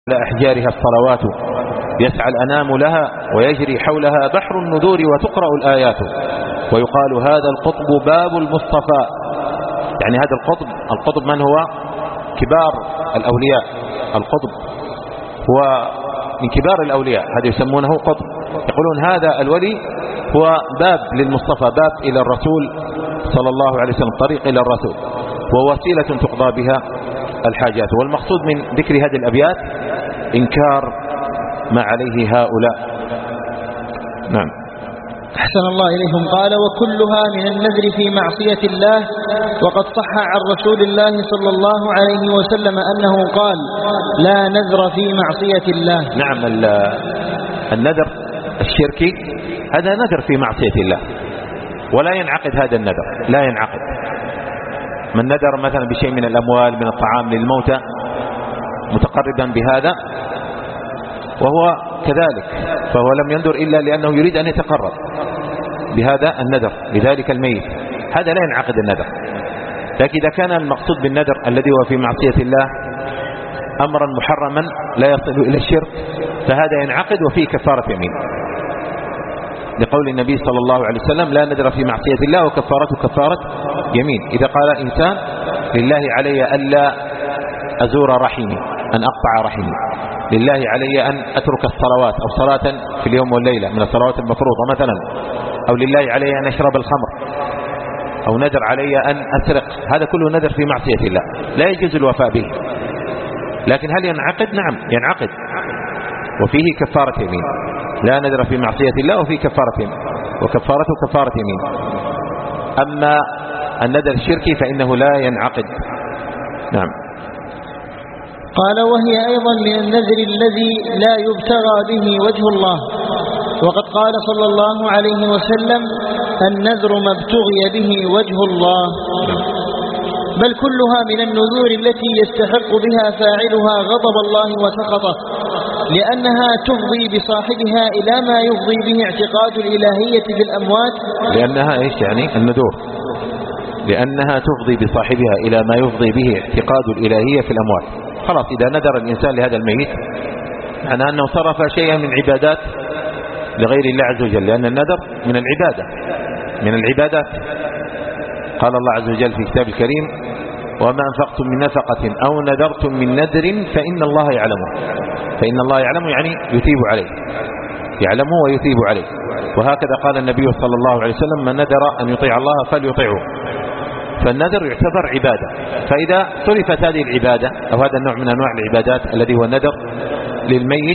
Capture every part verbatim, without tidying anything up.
على أحجارها الصلوات يسعى الأنام لها ويجري حولها بحر النذور وتقرأ الآيات ويقال هذا القطب باب المصطفى. يعني هذا القطب القطب من هو؟ كبار الأولياء. القطب هو من كبار الأولياء، هذا يسمونه قطب. يقولون هذا الولي هو باب للمصطفى، باب إلى الرسول صلى الله عليه وسلم، طريق إلى الرسول ووسيلة تقضى بها الحاجات. والمقصود من ذكر هذه الأبيات إنكار ما عليه هؤلاء. نعم. أحسن الله إليكم. قال وكلها من النذر في معصية الله، وقد صح عن رسول الله صلى الله عليه وسلم أنه قال لا نذر في معصية الله. نعم، النذر الشركي هذا نذر في معصية الله، ولا ينعقد هذا النذر، لا ينعقد. من نذر مثلا بشيء من الأموال من الطعام للموتى متقربا بهذا وهو كذلك، فهو لم ينذر إلا لأنه يريد أن يتقرب بهذا النذر لذلك الميت، هذا لا ينعقد النذر. لكن إذا كان المقصود بالنذر الذي هو في معصية الله أمرا محرما لا يصل إلى الشرك فهذا ينعقد وفيه كفارة يمين، لقول النبي صلى الله عليه وسلم لا نذر في معصية الله وكفارته كفارة يمين. إذا قال إنسان لله علي ألا أزور رحمي، أن أقطع رحمي، لله علي أن أترك الصلوات أو صلاة في اليوم والليلة من الصلوات المفروضة مثلا، أو لله علي أن أشرب الخمر، أو نذر علي أن أسرق، هذا كله نذر في معصية الله لا يجوز الوفاء به. لكن هل ينعقد؟ نعم ينعقد وفيه كفارة يمين. لا نذر في معصية الله وفيه كفارة يمين، وكفارته كفارة يمين. أما النذر الشركي فإنه لا ينعقد. نعم. قال وهي أيضا من النذر الذي لا يبتغى به وجه الله، وقد قال صلى الله عليه وسلم النذر ما ابتغي به وجه الله. بل كلها من النذور التي يستحق بها فاعلها غضب الله وسخطه، لأنها تفضي بصاحبها إلى ما يفضي به اعتقاد الإلهية بالأموات. لأنها إيش يعني النذور؟ لأنها تفضي بصاحبها إلى ما يفضي به اعتقاد الإلهية في الأموات. خلاص إذا نذر الإنسان لهذا الميت معناه أنه صرف شيئا من عبادات لغير الله عز وجل، لأن النذر من العبادة من العبادات. قال الله عز وجل في كتاب الكريم وما أنفقتم من نفقة أو نذرتم من نذر فإن الله يعلمه. فإن الله يعلمه يعني يثيب عليه، يعلمه ويثيب عليه. وهكذا قال النبي صلى الله عليه وسلم من نذر أن يطيع الله فليطيعه. فالنذر يعتبر عبادة، فإذا صرفت هذه العبادة أو هذا النوع من أنواع العبادات الذي هو النذر للميت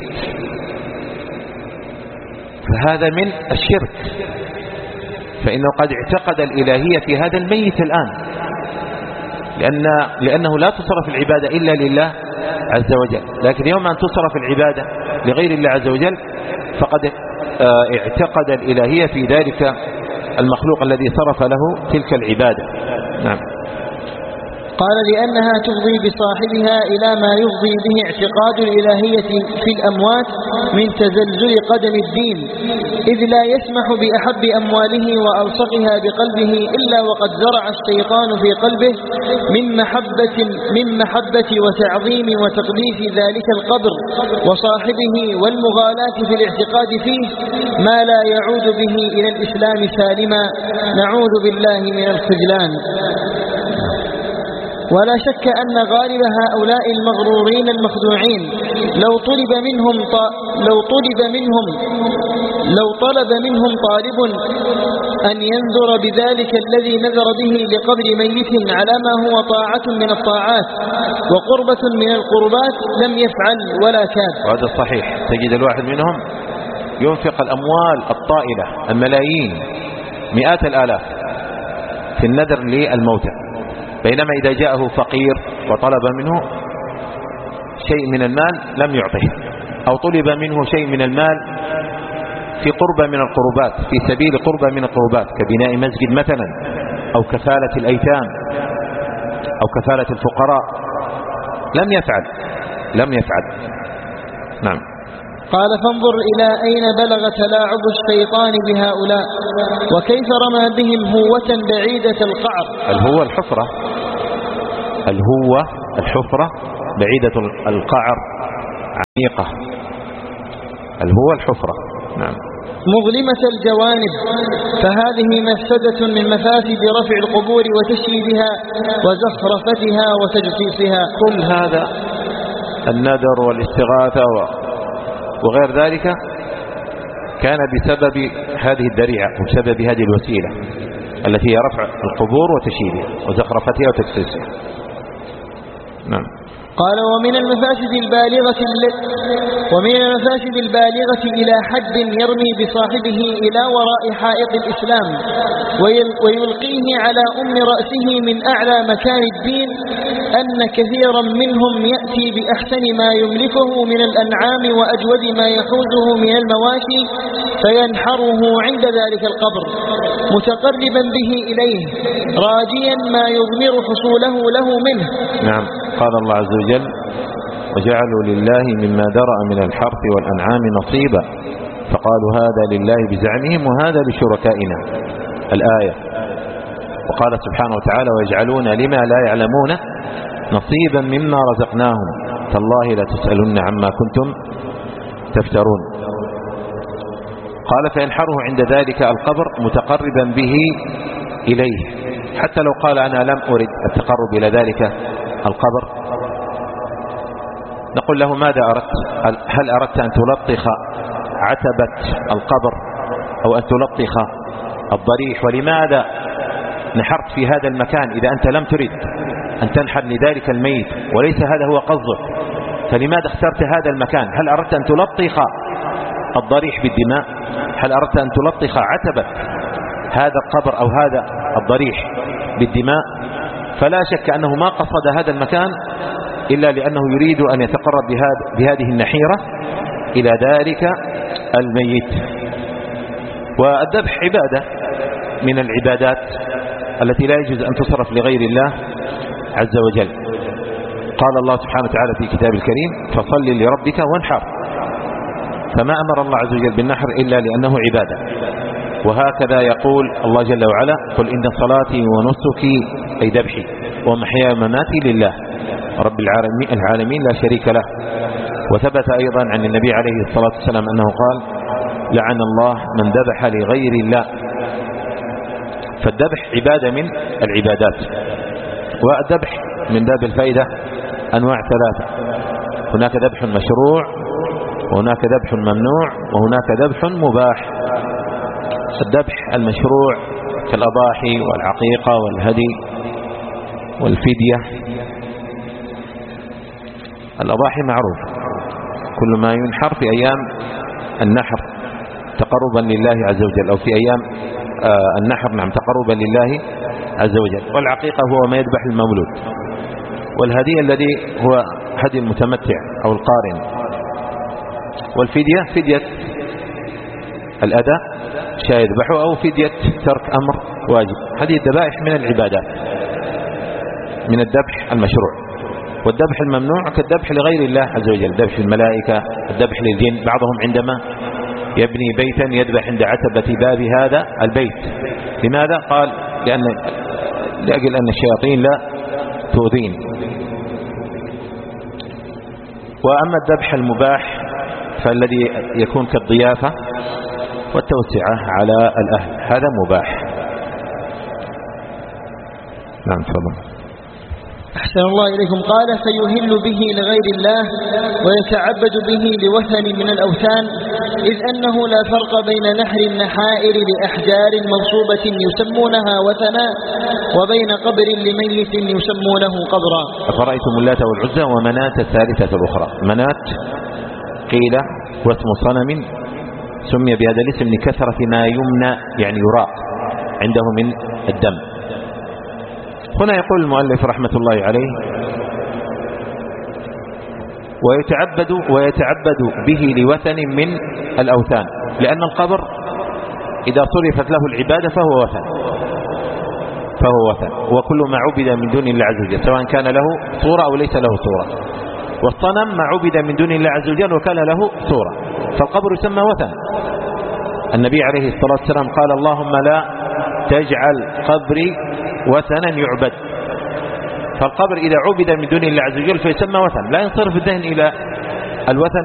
فهذا من الشرك، فإنه قد اعتقد الإلهية في هذا الميت الآن، لأن لأنه لا تصرف العبادة إلا لله عز وجل. لكن يوم أن تصرف العبادة لغير الله عز وجل فقد اعتقد الإلهية في ذلك المخلوق الذي صرف له تلك العبادة. نعم. قال لأنها تفضي بصاحبها إلى ما يفضي به اعتقاد الإلهية في الأموات من تزلزل قدم الدين، إذ لا يسمح بأحب أمواله وألصقها بقلبه إلا وقد زرع الشيطان في قلبه من محبة, من محبة وتعظيم وتقديس ذلك القبر وصاحبه والمغالاة في الاعتقاد فيه ما لا يعود به إلى الإسلام سالما، نعوذ بالله من الخذلان. ولا شك أن غالب هؤلاء المغرورين المخدوعين لو طلب منهم ط... لو طلب منهم لو طلب منهم طالب أن ينذر بذلك الذي نذر به لقبر ميت على ما هو طاعة من الطاعات وقربة من القربات لم يفعل ولا كاد. وهذا صحيح. تجد الواحد منهم ينفق الأموال الطائلة الملايين مئات الآلاف في النذر للموتى، بينما إذا جاءه فقير وطلب منه شيء من المال لم يعطه، أو طلب منه شيء من المال في قربة من القربات في سبيل قربة من القربات كبناء مسجد مثلا، أو كفالة الأيتام، أو كفالة الفقراء، لم يفعل لم يفعل. نعم. قال فانظر إلى أين بلغ تلاعب الشيطان بهؤلاء، وكيف رمى بهم هوة بعيدة القعر. الهوة الحفرة، الهوة الحفرة بعيدة القعر، عميقة الهو الحفرة. نعم. مظلمة الجوانب، فهذه مفسدة من مفاسد رفع القبور وتشييدها وزخرفتها وتجصيصها. كل هذا النذر والاستغاثة وغير ذلك كان بسبب هذه الذريعة وبسبب هذه الوسيلة التي هي رفع القبور وتشييدها وزخرفتها وتجصيصها. نعم. قال ومن المفاسد البالغة ومن المفاسد البالغة إلى حد يرمي بصاحبه إلى وراء حائط الإسلام ويلقيه على أم رأسه من أعلى مكان الدين أن كثيرا منهم يأتي بأحسن ما يملكه من الأنعام وأجود ما يحوزه من المواشي فينحره عند ذلك القبر متقربا به إليه راجيا ما يضمر حصوله له منه. نعم. قال الله عز وجل وجعلوا لله مما ذرأ من الحرث والأنعام نصيبا فقالوا هذا لله بزعمهم وهذا لشركائنا الآية. وقال سبحانه وتعالى ويجعلون لما لا يعلمون نصيبا مما رزقناهم تالله لا تسألن عما كنتم تفترون. قال فينحره عند ذلك القبر متقربا به إليه حتى لو قال أنا لم أرد التقرب إلى ذلك القبر نقول له ماذا أردت؟ هل أردت أن تلطخ عتبة القبر أو أن تلطخ الضريح؟ ولماذا نحرت في هذا المكان إذا أنت لم ترد أن تنحر لذلك الميت وليس هذا هو قصدك؟ فلماذا اخترت هذا المكان؟ هل أردت أن تلطخ الضريح بالدماء؟ هل أردت أن تلطخ عتبة هذا القبر أو هذا الضريح بالدماء؟ فلا شك أنه ما قصد هذا المكان إلا لأنه يريد أن يتقرب بهذه النحيرة إلى ذلك الميت. والذبح عبادة من العبادات التي لا يجوز أن تصرف لغير الله عز وجل. قال الله سبحانه وتعالى في كتاب الكريم فصل لربك وانحر، فما أمر الله عز وجل بالنحر إلا لأنه عبادة. وهكذا يقول الله جل وعلا قل إن صلاتي ونسكي أي ذبحي ومحياي ومماتي لله رب العالمين لا شريك له. وثبت أيضا عن النبي عليه الصلاة والسلام أنه قال لعن الله من ذبح لغير الله. فالذبح عبادة من العبادات. والذبح من باب الفائدة أنواع ثلاثة، هناك ذبح مشروع وهناك ذبح ممنوع وهناك ذبح مباح. الذبح المشروع كالأضاحي والعقيقة والهدي والفدية. الأضاحي معروف كل ما ينحر في أيام النحر تقربا لله عز وجل أو في أيام آه النحر نعم تقربا لله عز وجل. والعقيقة هو ما يذبح المولود. والهدي الذي هو هدي المتمتع أو القارن. والفدية فدية الأذى شاء يذبحه أو فدية ترك أمر واجب. هذه الذبائح من العبادات من الذبح المشروع. والذبح الممنوع كالذبح لغير الله عز وجل، ذبح الملائكة، الذبح للجن. بعضهم عندما يبني بيتا يذبح عند عتبة باب هذا البيت. لماذا؟ قال لأن لأجل أن الشياطين لا تؤذين. وأما الذبح المباح فالذي يكون كالضيافة والتوسعة على الأهل هذا مباح. نعم تفضل. أحسن الله إليكم. قال فيهل به لغير الله ويتعبد به لوثن من الأوثان إذ أنه لا فرق بين نحر النحائر لأحجار منصوبة يسمونها وثنا وبين قبر لميت يسمونه قبرا. أفرأيتم اللات والعزى ومناة الثالثة الأخرى. مناة قيل واسم صنم سمي بهذا الاسم لكثرة ما يمنى يعني يراق عنده من الدم. هنا يقول المؤلف رحمة الله عليه ويتعبد ويتعبد به لوثن من الأوثان لأن القبر إذا صرفت له العبادة فهو وثن فهو وثن وكل ما عبد من دون الله عز وجل سواء كان له صورة أو ليس له صورة. والصنم ما عبد من دون الله عز وجل وكان له صورة فالقبر يسمى وثن. النبي عليه الصلاة والسلام قال اللهم لا تجعل قبري وثنا يعبد. فالقبر إذا عبد من دون الله عز وجل فيسمى وثن لا ينصرف الذهن إلى الوثن